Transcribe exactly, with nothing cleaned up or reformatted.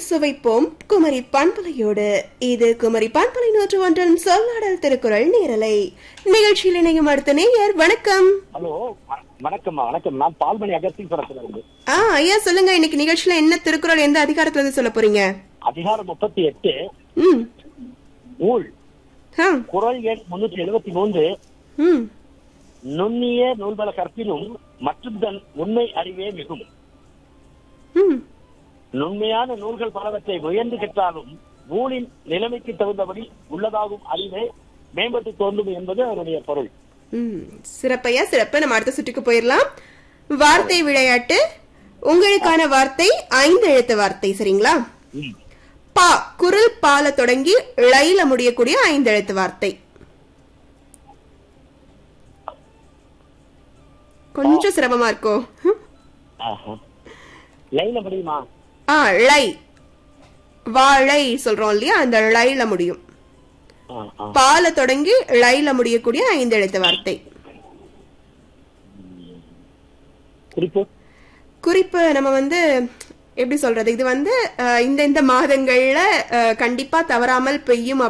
சுவைப்போம் குமரி பண்பலையோடு. இது குமரி பண்பலை நூற்று ஒன்றின் சொல்லாடல் திருக்குறள் நேரலை நிகழ்ச்சியில் இணையும் அடுத்த நேயர். வணக்கம். ஹலோ, வணக்கம். வணக்கம். நான் பால்மணி அகஸ்தீஸ்வரத்துல இருந்து. ஆ ஐயா சொல்லுங்க, இன்னைக்கு நிகழ்ச்சியில என்ன திருக்குறள் எந்த அதிகாரத்துல இருந்து சொல்ல போறீங்க? அதிகாரம் முப்பத்தி எட்டு ம் ஊழ். குறள் எண் முன்னூற்றி எழுபத்தி மூன்று. ம் நுண்ணிய நூல்பல கற்பினும் மற்றும் தன் உண்மை அறிவே மிகும். ம் நுண்மையான நூல்கள் பலவற்றை முயன்று கற்றாலும் ஊழின் நிலைமைக்கு தகுந்தபடி உள்ளதாகும் அறிவே மேம்பட்டு தோன்றும் என்பது அவருடைய பொருள். ம் சிறப்பையா சிறப்பு. நம்ம அடுத்த சுற்றுக்கு போயிடலாம். வார்த்தை விளையாட்டு. உங்களுக்கான வார்த்தை ஐந்து எழுத்து வார்த்தை. சரிங்களா? பா குரல் பால தொடங்கி ளைல முடியக்கூடிய ஐந்து எழுத்து வார்த்தை. கொஞ்சம் சிரமமா இருக்கோ? லைல முடியுமா? ஆ ளை, வாழை சொல்றோம் இல்லையா, அந்த ளைல முடியும். பால தொடங்கி ளைல முடியக்கூடிய ஐந்து எழுத்து வார்த்தை. குறிப்பு குறிப்பு நம்ம வந்து எப்படி சொல்றது, இது வந்து இந்த இந்த மாதங்கள்ல கண்டிப்பா தவறாமல் பெய்யும்